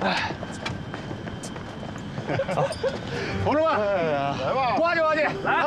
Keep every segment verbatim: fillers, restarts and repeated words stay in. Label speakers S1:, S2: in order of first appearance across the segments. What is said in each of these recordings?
S1: 哎，好，同志们，来吧，呱唧呱唧，来。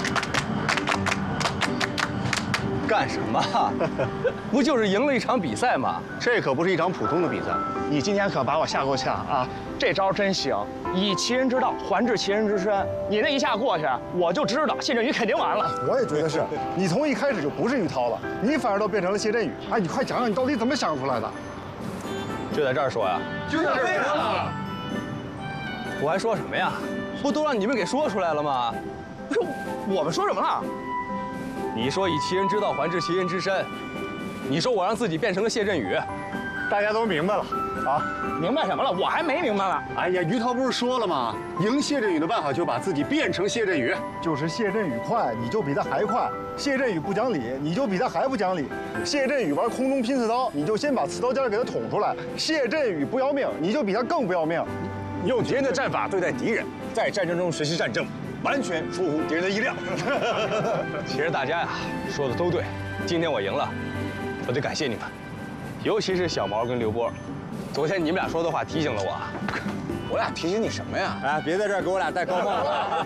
S1: 干什么？不就是赢了一场比赛吗？
S2: 这可不是一场普通的比赛。
S3: 你今天可把我吓够呛啊！这招真行，以其人之道还治其人之身。你那一下过去，我就知道谢振宇肯定完了。
S4: 我也觉得是，你从一开始就不是于涛了，你反而都变成了谢振宇。哎，你快讲讲你到底怎么想出来的？
S1: 就在这儿说呀？
S4: 就在这儿。
S1: 我还说什么呀？不都让你们给说出来了吗？
S3: 不是，我们说什么了？
S1: 你说以其人之道还治其人之身，你说我让自己变成了谢振宇，
S4: 大家都明白了啊？
S3: 明白什么了？我还没明白呢。
S2: 哎呀，于涛不是说了吗？赢谢振宇的办法就把自己变成谢振宇，
S4: 就是谢振宇快，你就比他还快；谢振宇不讲理，你就比他还不讲理；谢振宇玩空中拼刺刀，你就先把刺刀尖给他捅出来；谢振宇不要命，你就比他更不要命。
S2: 用敌人的战法对待敌人，在战争中学习战争，完全出乎敌人的意料。
S1: 其实大家呀说的都对，今天我赢了，我得感谢你们，尤其是小毛跟刘波。昨天你们俩说的话提醒了我。
S2: 我俩提醒你什么呀？哎，别在这儿给我俩戴高帽了。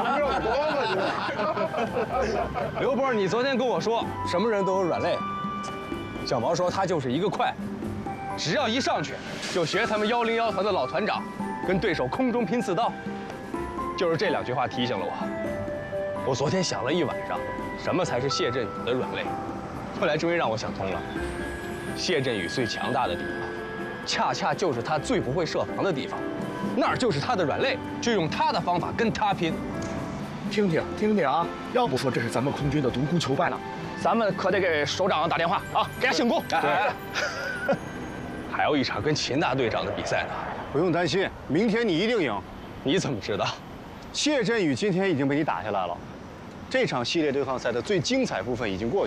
S1: 刘波，你昨天跟我说什么人都有软肋，小毛说他就是一个快，只要一上去就学他们幺零幺团的老团长，跟对手空中拼刺刀。就是这两句话提醒了我。我昨天想了一晚上，什么才是谢振宇的软肋，后来终于让我想通了。谢振宇最强大的地方，恰恰就是他最不会设防的地方，那儿就是他的软肋，就用他的方法跟他拼。
S3: 听听听听啊！要不说这是咱们空军的独孤求败呢，咱们可得给首长打电话啊，给他庆功。
S1: 对，还有一场跟秦大队长的比赛呢。
S2: 不用担心，明天你一定赢。
S1: 你怎么知道？
S2: 谢振宇今天已经被你打下来了，这场系列对抗赛的最精彩部分已经过去。